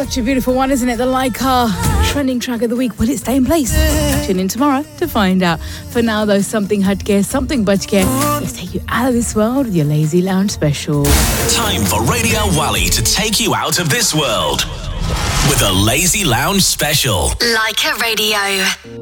Such a beautiful one, isn't it? The Laika trending track of the week. Will it stay in place? Tune in tomorrow to find out. For now, though, something hatke, something bachke. Let's take you out of this world with your Lazy Lounge special. Time for Radio Wally to take you out of this world with a Lazy Lounge special. Laika Radio.